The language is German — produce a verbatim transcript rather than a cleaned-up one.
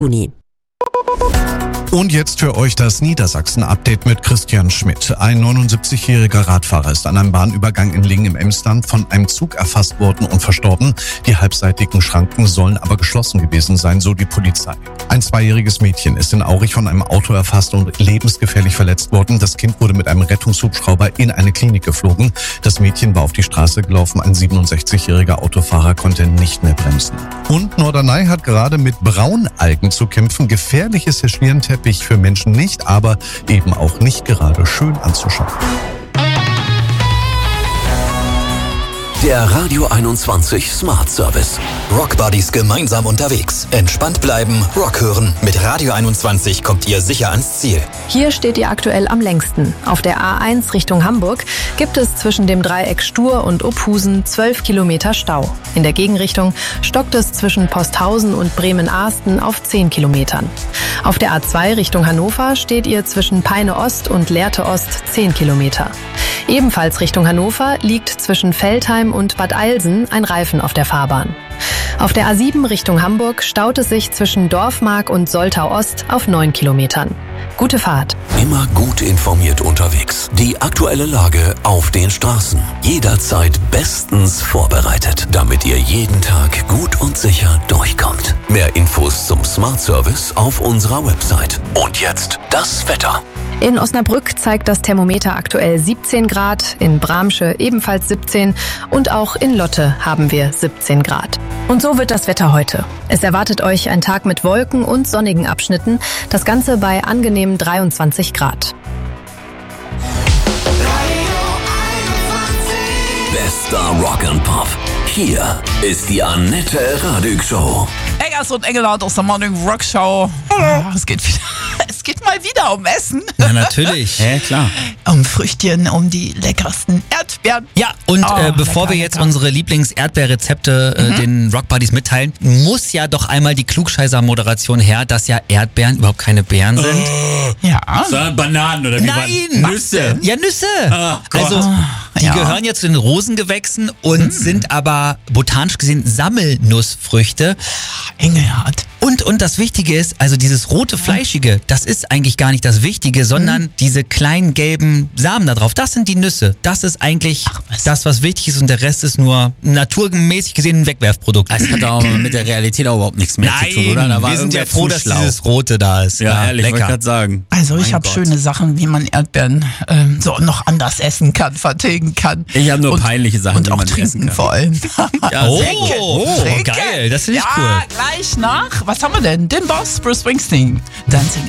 Juni. Und jetzt für euch das Niedersachsen-Update mit Christian Schmidt. Ein neunundsiebzigjähriger Radfahrer ist an einem Bahnübergang in Lingen im Emsland von einem Zug erfasst worden und verstorben. Die halbseitigen Schranken sollen aber geschlossen gewesen sein, so die Polizei. Ein zweijähriges Mädchen ist in Aurich von einem Auto erfasst und lebensgefährlich verletzt worden. Das Kind wurde mit einem Rettungshubschrauber in eine Klinik geflogen. Das Mädchen war auf die Straße gelaufen. Ein siebenundsechzigjähriger Autofahrer konnte nicht mehr bremsen. Und Norderney hat gerade mit Braunalgen zu kämpfen. Gefährliches Hirschnierenteppich für Menschen nicht, aber eben auch nicht gerade schön anzuschauen. Der Radio einundzwanzig Smart Service. Rock Buddies gemeinsam unterwegs. Entspannt bleiben, Rock hören. Mit Radio einundzwanzig kommt ihr sicher ans Ziel. Hier steht ihr aktuell am längsten. Auf der A eins Richtung Hamburg gibt es zwischen dem Dreieck Stur und Ophusen zwölf Kilometer Stau. In der Gegenrichtung stockt es zwischen Posthausen und Bremen-Ahsten auf zehn Kilometern. Auf der A zwei Richtung Hannover steht ihr zwischen Peine Ost und Lehrte Ost zehn Kilometer. Ebenfalls Richtung Hannover liegt zwischen Veltheim und Bad Eilsen ein Reifen auf der Fahrbahn. Auf der A sieben Richtung Hamburg staut es sich zwischen Dorfmark und Soltau Ost auf neun Kilometern. Gute Fahrt. Immer gut informiert unterwegs. Die aktuelle Lage auf den Straßen. Jederzeit bestens vorbereitet, damit ihr jeden Tag gut und sicher durchkommt. Mehr Infos zum Smart Service auf unserer Website. Und jetzt das Wetter. In Osnabrück zeigt das Thermometer aktuell siebzehn Grad, in Bramsche ebenfalls siebzehn und auch in Lotte haben wir siebzehn Grad. Und so wird das Wetter heute. Es erwartet euch ein Tag mit Wolken und sonnigen Abschnitten, das Ganze bei angenehmen dreiundzwanzig Grad. Bester Rock and Pop. Hier ist die Annette Radig Show. Eggers und Engelhardt aus der Morning Rock Show. Oh, es geht wieder. Es geht mal wieder um Essen. Ja, natürlich. Ja, klar. Um Früchtchen, um die leckersten Erdbeeren. Ja, und oh, äh, bevor lecker, wir jetzt lecker. unsere Lieblings-Erdbeerrezepte äh, mhm. den Rock Buddies mitteilen, muss ja doch einmal die Klugscheißer-Moderation her, dass ja Erdbeeren überhaupt keine Beeren sind. Oh. Ja. Sondern Bananen oder wie? Nein! Man? Nüsse. Ja, Nüsse. Oh, also, die ja. gehören ja zu den Rosengewächsen und mhm. sind aber botanisch gesehen Sammelnussfrüchte. Engelhardt. Und, und das Wichtige ist, also dieses rote Fleischige, das ist eigentlich gar nicht das Wichtige, sondern mhm. diese kleinen gelben Samen da drauf, das sind die Nüsse. Das ist eigentlich Ach, was? das, was wichtig ist und der Rest ist nur naturmäßig gesehen ein Wegwerfprodukt. Das hat auch mit der Realität auch überhaupt nichts mehr Nein, zu tun, oder? Da war wir sind ja froh, dass schlau. dieses Rote da ist. Ja, ja ehrlich, lecker. wollte ich gerade sagen. Also ich Mein habe Gott. schöne Sachen, wie man Erdbeeren ähm, so noch anders essen kann, vertilgen kann. Ich habe nur und, peinliche Sachen, und die auch man essen trinken kann. vor allem. Ja, Oh, Trinken, oh trinken. geil, das finde ich ja, cool. gleich nach, was haben wir denn? Den Boss, Bruce Springsteen. Dancing